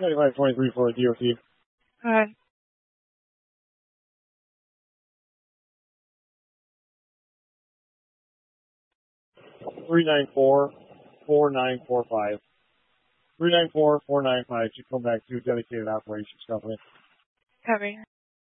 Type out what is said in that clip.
9523 for DOT. Alright. 394-4945. 394-495 should come back to Dedicated Operations Company. Copy.